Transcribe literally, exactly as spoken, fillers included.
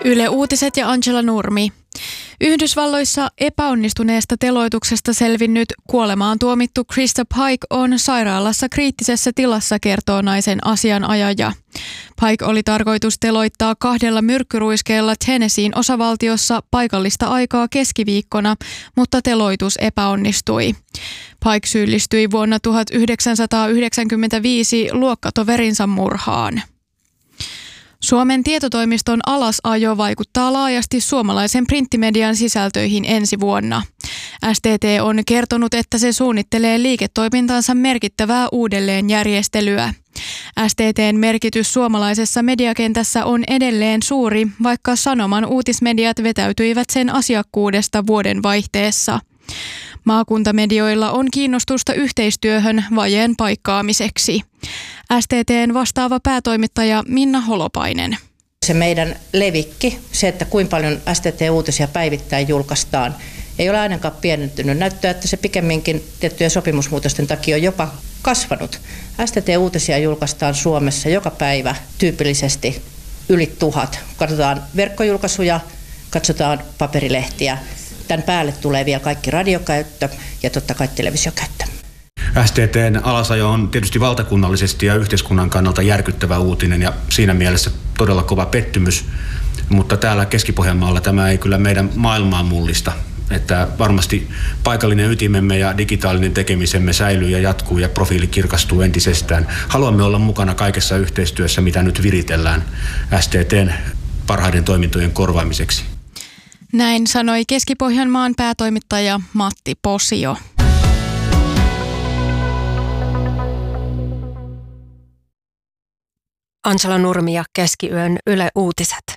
Yle Uutiset ja Angela Nurmi. Yhdysvalloissa epäonnistuneesta teloituksesta selvinnyt kuolemaan tuomittu Krista Pike on sairaalassa kriittisessä tilassa, kertoo naisen asianajaja. Pike oli tarkoitus teloittaa kahdella myrkkyruiskeella Tennesseein osavaltiossa paikallista aikaa keskiviikkona, mutta teloitus epäonnistui. Pike syyllistyi vuonna tuhatyhdeksänsataayhdeksänkymmentäviisi luokkatoverinsa murhaan. Suomen tietotoimiston alasajo vaikuttaa laajasti suomalaisen printtimedian sisältöihin ensi vuonna. S T T on kertonut, että se suunnittelee liiketoimintansa merkittävää uudelleenjärjestelyä. S T T:n merkitys suomalaisessa mediakentässä on edelleen suuri, vaikka Sanoman uutismediat vetäytyivät sen asiakkuudesta vuoden vaihteessa. Maakuntamedioilla on kiinnostusta yhteistyöhön vajeen paikkaamiseksi. S T T:n vastaava päätoimittaja Minna Holopainen. Se meidän levikki, se, että kuinka paljon S T T-uutisia päivittäin julkaistaan, ei ole ainakaan pienentynyt. Näyttää, että se pikemminkin tiettyjen sopimusmuutosten takia on jopa kasvanut. S T T-uutisia julkaistaan Suomessa joka päivä tyypillisesti yli tuhat. Katsotaan verkkojulkaisuja, katsotaan paperilehtiä. Tämän päälle tulee vielä kaikki radiokäyttö ja totta kai televisiokäyttö. S T T:n alasajo on tietysti valtakunnallisesti ja yhteiskunnan kannalta järkyttävä uutinen ja siinä mielessä todella kova pettymys, mutta täällä Keski-Pohjanmaalla tämä ei kyllä meidän maailmaa mullista. Että varmasti paikallinen ytimemme ja digitaalinen tekemisemme säilyy ja jatkuu ja profiili kirkastuu entisestään. Haluamme olla mukana kaikessa yhteistyössä, mitä nyt viritellään S T T:n parhaiden toimintojen korvaamiseksi. Näin sanoi Keski-Pohjanmaan päätoimittaja Matti Posio. Angela Nurmi ja Keskiyön Yle Uutiset.